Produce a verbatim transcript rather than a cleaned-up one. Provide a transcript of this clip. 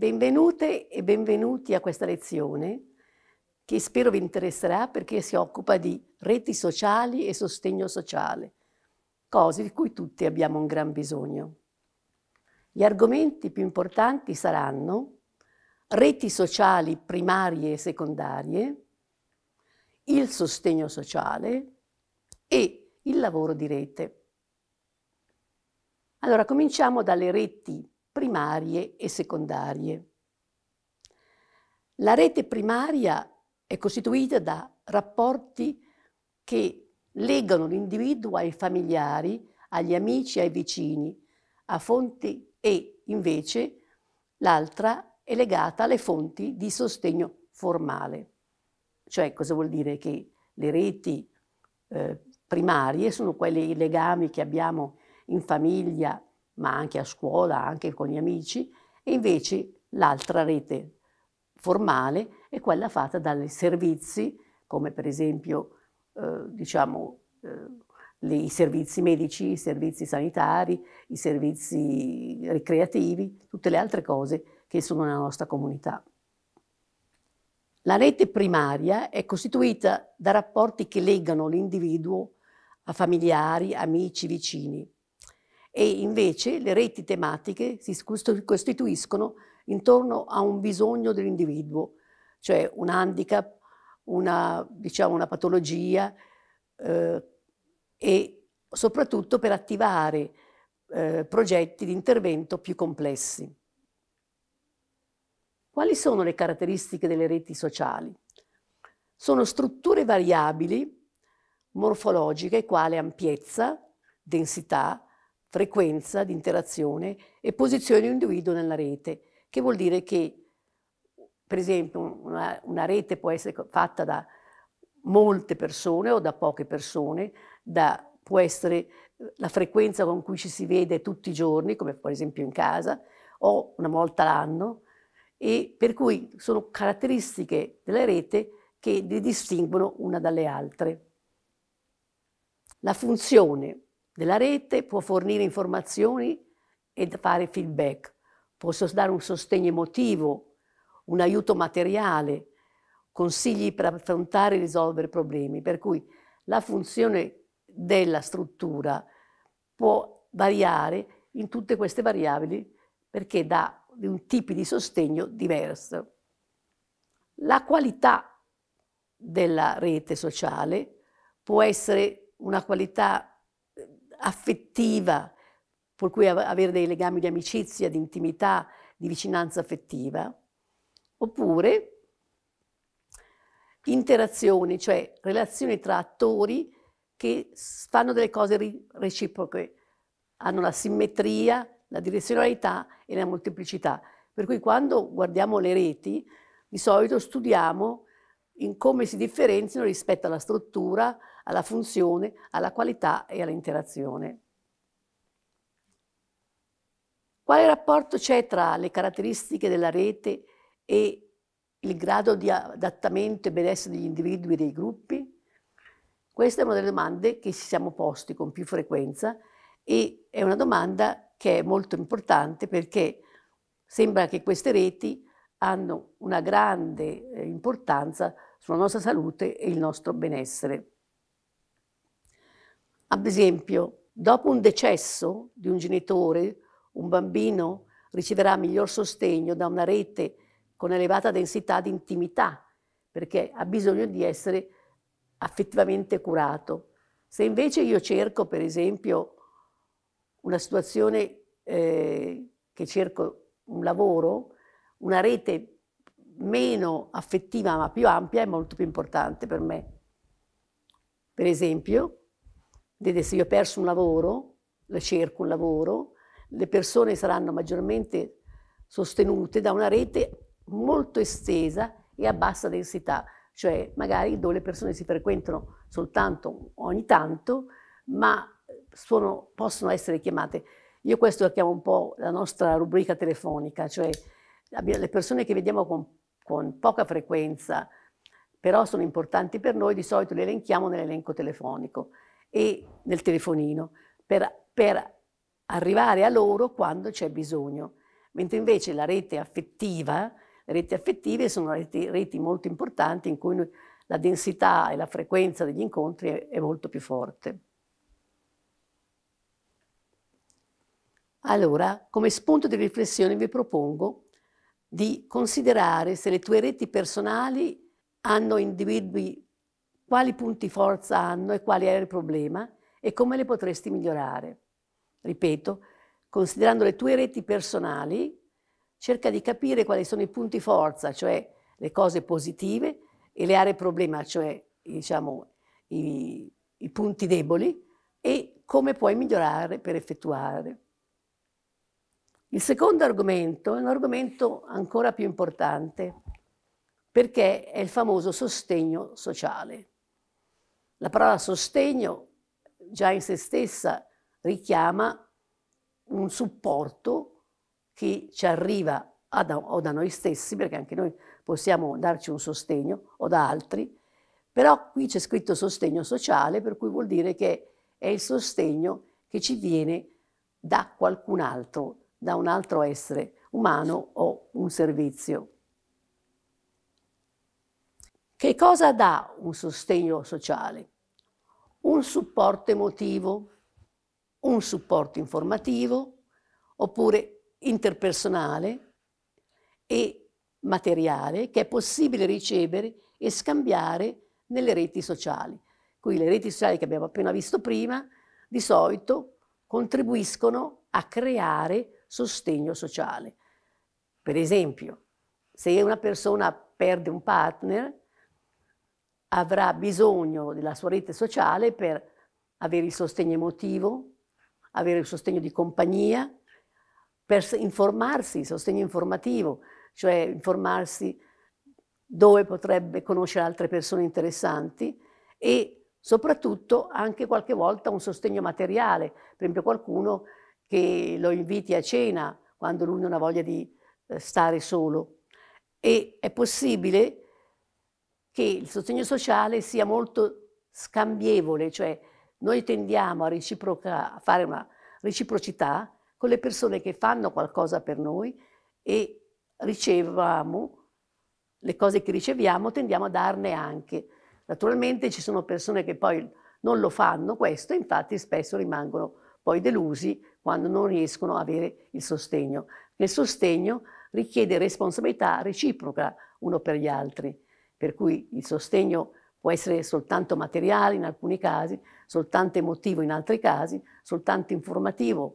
Benvenute e benvenuti a questa lezione che spero vi interesserà perché si occupa di reti sociali e sostegno sociale, cose di cui tutti abbiamo un gran bisogno. Gli argomenti più importanti saranno reti sociali primarie e secondarie, il sostegno sociale e il lavoro di rete. Allora, cominciamo dalle reti primarie e secondarie. La rete primaria è costituita da rapporti che legano l'individuo ai familiari, agli amici, ai vicini, a fonti e invece l'altra è legata alle fonti di sostegno formale. Cioè, cosa vuol dire? Che le reti eh, primarie sono quelli legami che abbiamo in famiglia, ma anche a scuola, anche con gli amici, e invece l'altra rete formale è quella fatta dai servizi, come per esempio eh, diciamo, eh, le, i servizi medici, i servizi sanitari, i servizi ricreativi, tutte le altre cose che sono nella nostra comunità. La rete primaria è costituita da rapporti che legano l'individuo a familiari, amici, vicini. E invece le reti tematiche si costituiscono intorno a un bisogno dell'individuo, cioè un handicap, una, diciamo, una patologia eh, e soprattutto per attivare eh, progetti di intervento più complessi. Quali sono le caratteristiche delle reti sociali? Sono strutture variabili, morfologiche, quale ampiezza, densità, frequenza di interazione e posizione di un individuo nella rete, che vuol dire che, per esempio, una, una rete può essere fatta da molte persone o da poche persone, da, può essere la frequenza con cui ci si vede tutti i giorni, come per esempio in casa, o una volta l'anno, e per cui sono caratteristiche della rete che li distinguono una dalle altre. La funzione della rete può fornire informazioni e fare feedback, può dare un sostegno emotivo, un aiuto materiale, consigli per affrontare e risolvere problemi, per cui la funzione della struttura può variare in tutte queste variabili perché dà di un tipo di sostegno diverso. La qualità della rete sociale può essere una qualità affettiva, per cui avere dei legami di amicizia, di intimità, di vicinanza affettiva, oppure interazioni, cioè relazioni tra attori che fanno delle cose reciproche, hanno la simmetria, la direzionalità e la molteplicità. Per cui quando guardiamo le reti, di solito studiamo in come si differenziano rispetto alla struttura, alla funzione, alla qualità e all'interazione. Quale rapporto c'è tra le caratteristiche della rete e il grado di adattamento e benessere degli individui e dei gruppi? Questa è una delle domande che ci siamo posti con più frequenza e è una domanda che è molto importante perché sembra che queste reti hanno una grande importanza sulla nostra salute e il nostro benessere. Ad esempio, dopo un decesso di un genitore, un bambino riceverà miglior sostegno da una rete con elevata densità di intimità, perché ha bisogno di essere affettivamente curato. Se invece io cerco, per esempio, una situazione eh, che cerco un lavoro, una rete meno affettiva ma più ampia è molto più importante per me. Per esempio, se io ho perso un lavoro, le cerco un lavoro, le persone saranno maggiormente sostenute da una rete molto estesa e a bassa densità, cioè magari dove le persone si frequentano soltanto ogni tanto, ma sono, possono essere chiamate. Io questo lo chiamo un po' la nostra rubrica telefonica, cioè le persone che vediamo con, con poca frequenza, però sono importanti per noi, di solito le elenchiamo nell'elenco telefonico e nel telefonino, per, per arrivare a loro quando c'è bisogno. mentre invece la rete affettiva, le reti affettive sono reti, reti molto importanti in cui la densità e la frequenza degli incontri è, è molto più forte. Allora, come spunto di riflessione vi propongo di considerare se le tue reti personali hanno individui, quali punti forza hanno e quali è il problema e come le potresti migliorare. Ripeto, considerando le tue reti personali, cerca di capire quali sono i punti forza, cioè le cose positive, e le aree problema, cioè diciamo, i, i punti deboli, e come puoi migliorare per effettuare. Il secondo argomento è un argomento ancora più importante, perché è il famoso sostegno sociale. La parola sostegno già in se stessa richiama un supporto che ci arriva da, o da noi stessi, perché anche noi possiamo darci un sostegno, o da altri, però qui c'è scritto sostegno sociale, per cui vuol dire che è il sostegno che ci viene da qualcun altro, da un altro essere umano o un servizio. Che cosa dà un sostegno sociale? Un supporto emotivo, un supporto informativo, oppure interpersonale e materiale che è possibile ricevere e scambiare nelle reti sociali. Qui le reti sociali che abbiamo appena visto prima di solito contribuiscono a creare sostegno sociale. Per esempio, se una persona perde un partner, avrà bisogno della sua rete sociale per avere il sostegno emotivo, avere il sostegno di compagnia, per informarsi, il sostegno informativo, cioè informarsi dove potrebbe conoscere altre persone interessanti, e soprattutto anche qualche volta un sostegno materiale, per esempio qualcuno che lo inviti a cena quando lui non ha voglia di stare solo. E è possibile che il sostegno sociale sia molto scambievole, cioè noi tendiamo a, reciproca, a fare una reciprocità con le persone che fanno qualcosa per noi e riceviamo le cose che riceviamo, tendiamo a darne anche. Naturalmente ci sono persone che poi non lo fanno questo, e infatti spesso rimangono poi delusi quando non riescono a avere il sostegno. Il sostegno richiede responsabilità reciproca uno per gli altri, per cui il sostegno può essere soltanto materiale in alcuni casi, soltanto emotivo in altri casi, soltanto informativo